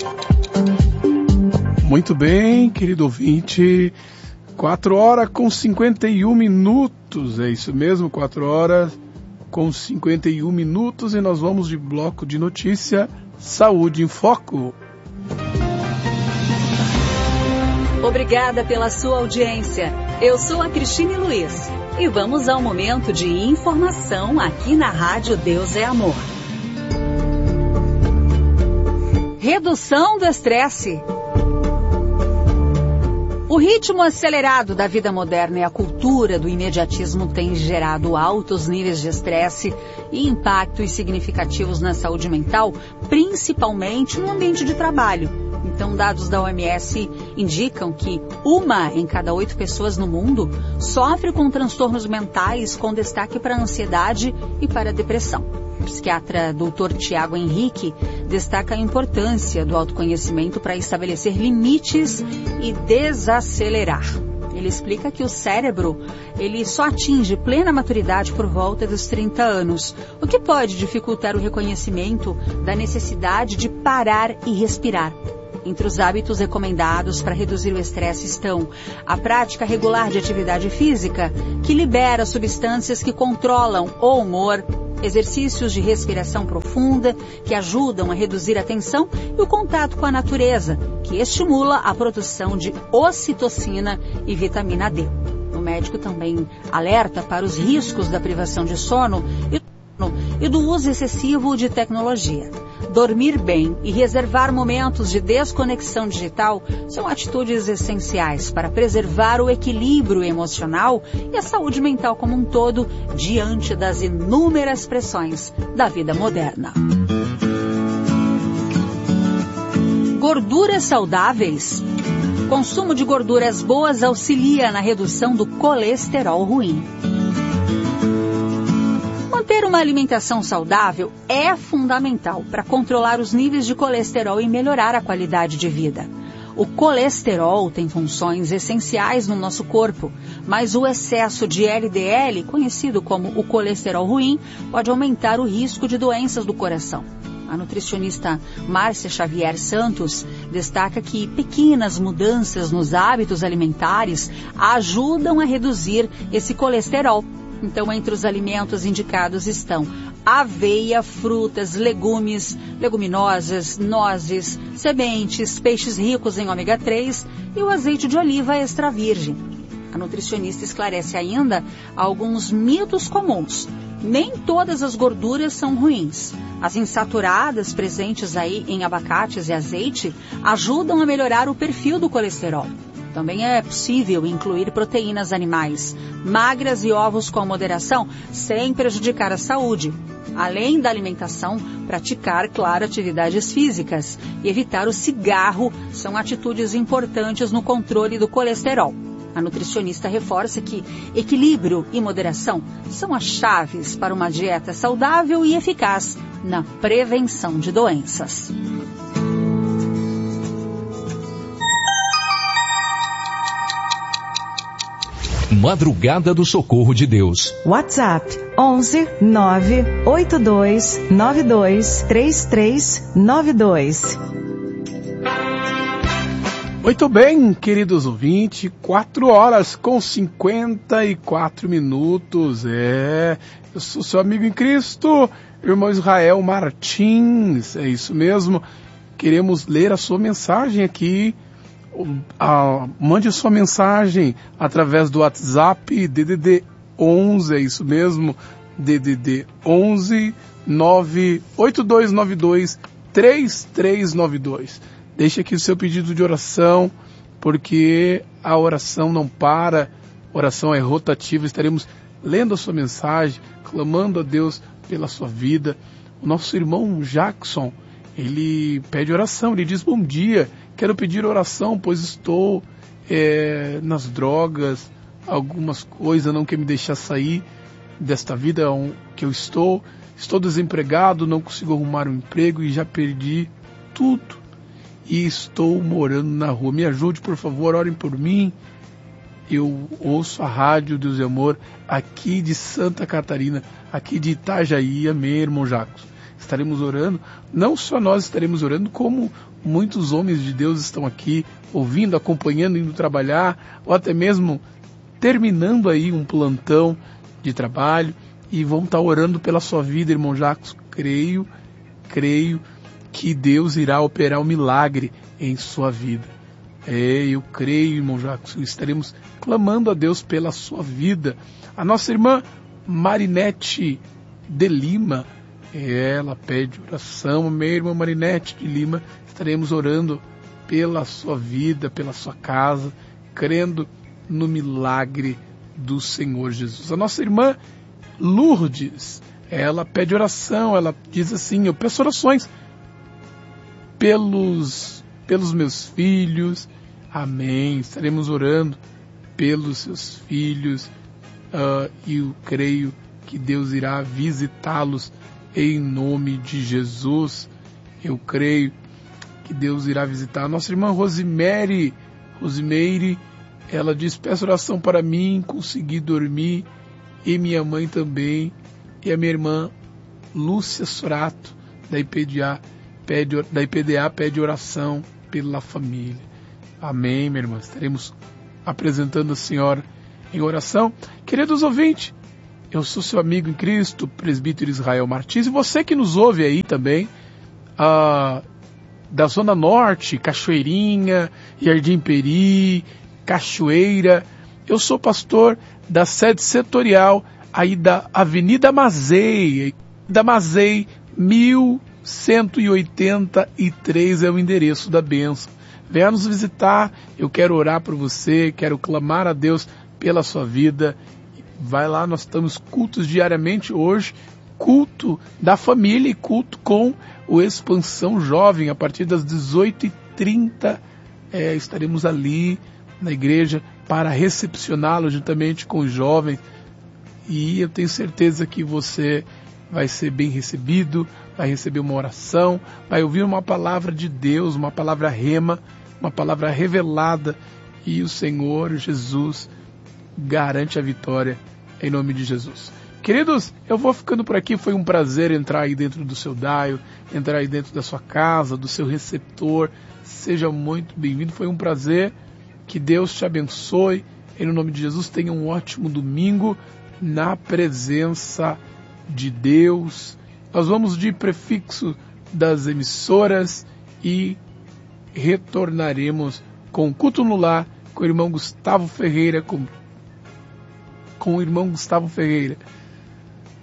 Muito bem, querido ouvinte, 4h51, é isso mesmo, 4h51 e nós vamos de bloco de notícia Saúde em Foco. Obrigada pela sua audiência. Eu sou a Cristine Luiz e vamos ao momento de informação aqui na Rádio Deus é Amor. Redução do estresse. O ritmo acelerado da vida moderna e a cultura do imediatismo têm gerado altos níveis de estresse e impactos significativos na saúde mental, principalmente no ambiente de trabalho. Então, dados da OMS indicam que 1 em cada 8 pessoas no mundo sofre com transtornos mentais, com destaque para a ansiedade e para a depressão. O psiquiatra Dr. Tiago Henrique destaca a importância do autoconhecimento para estabelecer limites e desacelerar. Ele explica que o cérebro ele só atinge plena maturidade por volta dos 30 anos, o que pode dificultar o reconhecimento da necessidade de parar e respirar. Entre os hábitos recomendados para reduzir o estresse estão a prática regular de atividade física, que libera substâncias que controlam o humor, exercícios de respiração profunda, que ajudam a reduzir a tensão, e o contato com a natureza, que estimula a produção de ocitocina e vitamina D. O médico também alerta para os riscos da privação de sono e do uso excessivo de tecnologia. Dormir bem e reservar momentos de desconexão digital são atitudes essenciais para preservar o equilíbrio emocional e a saúde mental como um todo diante das inúmeras pressões da vida moderna. Gorduras saudáveis. Consumo de gorduras boas auxilia na redução do colesterol ruim. Manter uma alimentação saudável é fundamental para controlar os níveis de colesterol e melhorar a qualidade de vida. O colesterol tem funções essenciais no nosso corpo, mas o excesso de LDL, conhecido como o colesterol ruim, pode aumentar o risco de doenças do coração. A nutricionista Márcia Xavier Santos destaca que pequenas mudanças nos hábitos alimentares ajudam a reduzir esse colesterol. Então, entre os alimentos indicados estão aveia, frutas, legumes, leguminosas, nozes, sementes, peixes ricos em ômega 3 e o azeite de oliva extra virgem. A nutricionista esclarece ainda alguns mitos comuns. Nem todas as gorduras são ruins. As insaturadas presentes aí em abacates e azeite ajudam a melhorar o perfil do colesterol. Também é possível incluir proteínas animais, magras e ovos com moderação, sem prejudicar a saúde. Além da alimentação, praticar, claro, atividades físicas e evitar o cigarro são atitudes importantes no controle do colesterol. A nutricionista reforça que equilíbrio e moderação são as chaves para uma dieta saudável e eficaz na prevenção de doenças. Madrugada do Socorro de Deus. WhatsApp 11 982 92 3392. Muito bem, queridos ouvintes, 4h54. Eu sou seu amigo em Cristo, irmão Israel Martins, é isso mesmo. Queremos ler a sua mensagem aqui. Mande sua mensagem através do WhatsApp DDD 11, é isso mesmo, DDD 11 98292 3392. Deixe aqui o seu pedido de oração, porque a oração não para, a oração é rotativa. Estaremos lendo a sua mensagem, clamando a Deus pela sua vida. O nosso irmão Jackson, ele pede oração, ele diz: bom dia, quero pedir oração, pois estou nas drogas, algumas coisas não querem me deixar sair desta vida que eu estou desempregado, não consigo arrumar um emprego e já perdi tudo e estou morando na rua. Me ajude, por favor, orem por mim. Eu ouço a Rádio Deus e Amor aqui de Santa Catarina, aqui de Itajaí. Amém, irmão Jacos. Estaremos orando, não só nós estaremos orando, como muitos homens de Deus estão aqui ouvindo, acompanhando, indo trabalhar, ou até mesmo terminando aí um plantão de trabalho, e vão estar orando pela sua vida, irmão Jacques. Creio que Deus irá operar um milagre em sua vida. Eu creio, irmão Jacques, estaremos clamando a Deus pela sua vida. A nossa irmã Marinete de Lima, ela pede oração. Minha irmã Marinete de Lima, estaremos orando pela sua vida, pela sua casa, crendo no milagre do Senhor Jesus. A nossa irmã Lourdes, ela pede oração, ela diz assim: eu peço orações pelos meus filhos. Amém. Estaremos orando pelos seus filhos, e eu creio que Deus irá visitá-los em nome de Jesus. Eu creio que Deus irá visitar. A nossa irmã Rosimeire, ela diz: peço oração para mim conseguir dormir, e minha mãe também, e a minha irmã Lúcia Sorato, da IPDA, pede oração pela família. Amém, minha irmã. Estaremos apresentando a senhora em oração. Queridos ouvintes, eu sou seu amigo em Cristo, presbítero Israel Martins, e você que nos ouve aí também, da Zona Norte, Cachoeirinha, Jardim Peri, Cachoeira. Eu sou pastor da sede setorial aí da Avenida Mazei, 1183 é o endereço da bênção. Venha nos visitar, eu quero orar por você, quero clamar a Deus pela sua vida. Vai lá, nós estamos cultos diariamente hoje, culto da família e culto com o Expansão Jovem, a partir das 18h30, estaremos ali na igreja para recepcioná-lo juntamente com os jovens, e eu tenho certeza que você vai ser bem recebido, vai receber uma oração, vai ouvir uma palavra de Deus, uma palavra rema, uma palavra revelada, e o Senhor Jesus garante a vitória em nome de Jesus. Queridos, eu vou ficando por aqui. Foi um prazer entrar aí dentro do seu dial, entrar aí dentro da sua casa, do seu receptor. Seja muito bem-vindo, foi um prazer. Que Deus te abençoe, em nome de Jesus. Tenha um ótimo domingo na presença de Deus. Nós vamos de prefixo das emissoras e retornaremos com o culto no lar, com o irmão Gustavo Ferreira, com o irmão Gustavo Ferreira.